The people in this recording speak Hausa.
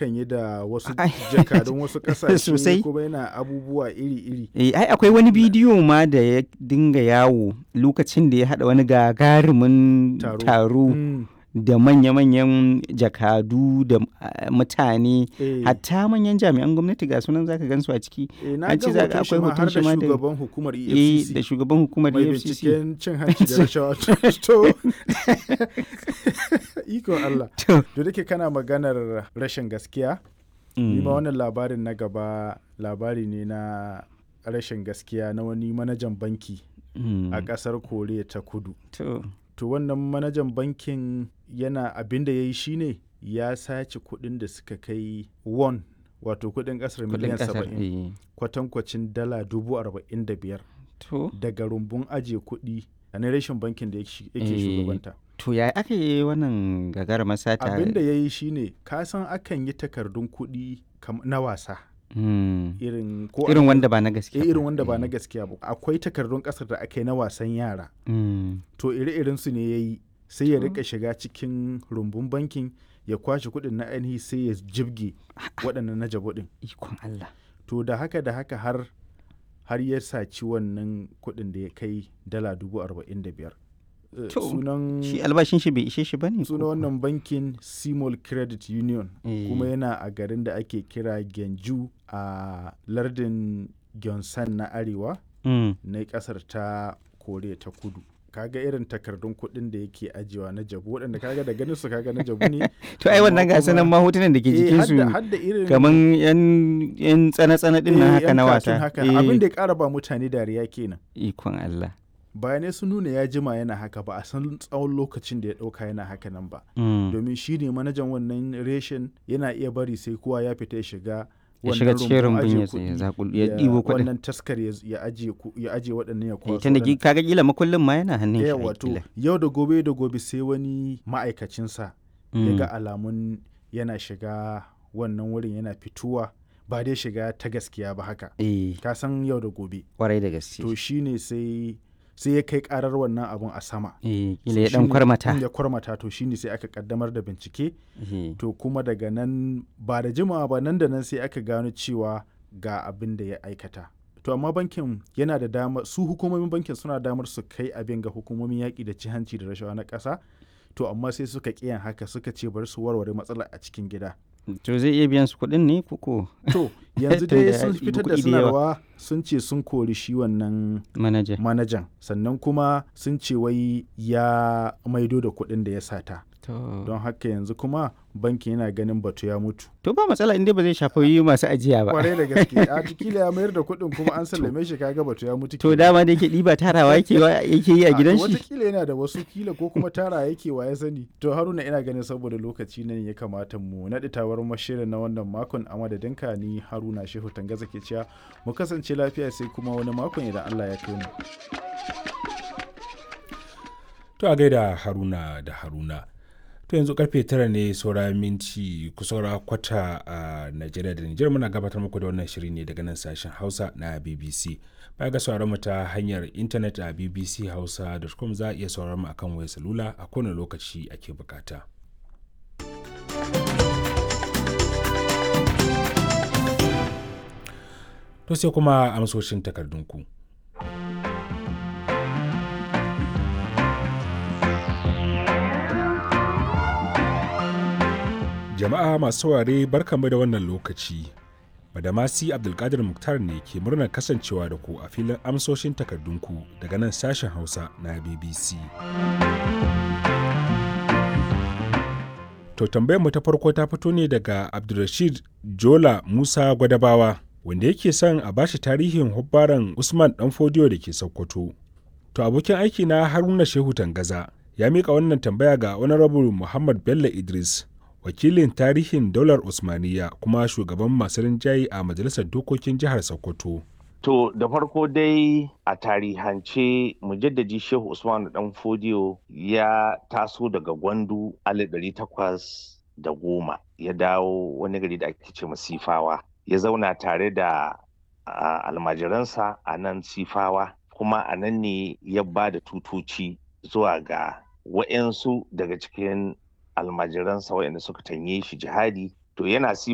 yakan yi da wasu Ai. jakadun wasu ƙasashe Sosai. kuma yana abubuwa iri-iri. Ai akwai wani bidiyo ma da ya dinga yawo lokacin da ya haɗa wani gagarumin taro Mm. da manya-manyan jakadu da mutane, Eh. hatta manyan jami'an gwamnati ga sunan zaka gansu a ciki. Na An ga ce za hoton shi akwai ma hoton har shi da ma da shugaban hukumar da EFCC shugaban hukumar mai EFCC. binciken cin hanci da rashawa. To, iko Allah. To. To dake kana maganar rashin gaskiya, ni ma wannan labarin na gaba labari ne na rashin gaskiya na wani manajan banki a ƙasar Koriya ta Kudu. To wannan manajan bankin yana abin da ya yi shi ne ya sace kuɗin da suka kai won, wato kuɗin ƙasar miliyan 70, kwatankwacin dala 45,000 daga rumbun ajiye kuɗi a na rashin bankin da yake shugabanta. To ya aka yi wannan gagarumar sata? Abin da ya yi shi ne, ka san akan yi takardun kuɗi na wasa. Irin wanda ba na gaskiya ba. Irin wanda ba na gaskiya ba. Akwai takardun ƙasar da aka yi na wasan yara. To ire-iren su ne ya yi, sai ya rika shiga cikin rumbun bankin ya kwashe kuɗin na ainihi sai ya jibge waɗannan na jabo ɗin. Ikon Allah. To da haka har ya saci wannan kuɗin da ya kai dala 45,000. Shi albashin shi bai ishe shi ba ne? Sunan wannan bankin Simol Credit Union, kuma yana a garin da ake kira Gyeongju a lardin Gyeongsan na arewa na ƙasar ta Koriya ta Kudu. Kaga irin takardun kuɗin da yake ajiyewa na jabu, waɗanda kaga da ganin su kaga na jabu ne. To ai wannan gasa nan ma hotunan da ke jikin su kaman yan tsana-tsana din nan haka na wasa. Abin da ya ƙara ba mutane dariya kenan. Ikon Allah. Bayanai sun nuna ya jima yana haka, ba a san tsawon lokacin da ya ɗauka yana haka nan ba. Domin shi ne manajan wannan reshen, yana iya bari sai kowa ya fita ya shiga cikin rumbun ya ɗibo kuɗin. Wannan taskar ya ajiye waɗannan ya kwaso. Tunda kaga kila makullin ma yana hannun shi. Wato yau da gobe sai wani ma'aikacinsa ya ga alamun yana shiga wannan wurin yana fituwa, ba dai shiga ta gaskiya ba haka. Ka san yau da gobe. Kwarai da gaske. To shine sai ya kai karar wannan abun a sama. Kila ya dan kwarmata. Ya kwarmata, to shine sai aka kaddamar da bincike. To kuma daga nan ba da jimawa ba, nan da nan sai aka gano cewa ga abin da ya aikata. To amma bankin yana da dama, su hukumomin bankin suna damar su kai abin ga hukumomin yaƙi da ci hanci da rashawa na ƙasa. To amma sai suka ƙiyan haka, suka ce bari su warware matsalar a cikin gida. To zai iya biyan su kuɗin ne koko? To yanzu dai sun fitar da sanarwa sun ce sun kori shi wannan manajan, sannan kuma sun ce wai ya maido da kuɗin da ya sata. Don haka yanzu kuma bankin yana ganin batu ya mutu. To ba matsala inda ba zai shafi masu ajiya ba. Kwarai da gaske, a kila ya mayar da kuɗin kuma an sallame shi, kaga batu ya mutu. To dama da yake ɗiba tarawa yake yi a gidan shi. Watakila yana da wasu, kila ko kuma tara yake wa ya sani. To Haruna, ina ganin saboda lokaci nan ya kamata mu naɗi tawar mashirin na wannan makon, a madadinka ni Haruna Shehu Tangaza ke cewa mu kasance lafiya sai kuma wani makon idan Allah ya kai mu. To a gaida Haruna da Haruna. To yanzu karfe 9 ne saura minti kusaura kwata a Najeriya da Nijar. Muna gabatar muku da wannan shiri ne daga nan sashen Hausa na BBC. Baya ga sauraron mu ta hanyar intanet a bbchausa.com, za a iya sauraron mu akan wayar salula a kowane lokaci ake bukata. To sai kuma amsoshin takardunku. Jama'a masu saurare barkanmu da wannan lokaci. Badamasi Abdulkadir Muktar ne ke murnar kasancewa da ku a filin amsoshin takardunku daga nan sashen Hausa na BBC. To tambayarmu ta farko ta fito ne daga Abdulrashid Jola Musa Gwadabawa, wanda yake son a bashi tarihin hubbaran Usman Danfodiyo da ke Sokoto. To abokin aiki na Haruna Shehu Tangaza ya mika wannan tambaya ga Honorable Muhammad Bello Idris, wakilin tarihin daular Usmaniya kuma shugaban masu rinjaye a Majalisar Dokokin Jihar Sokoto. To da farko dai a tarihance mujaddadi Shehu Usman Danfodiyo ya taso daga Gwandu 1810, ya dawo wani gari da ake ce Sifawa, ya zauna tare da almajiransa a nan Sifawa, kuma a nan ne ya ba da tutoci zuwa ga wa'yansu daga cikin almajiransa waɗanda suka tanye shi jihadi. To yana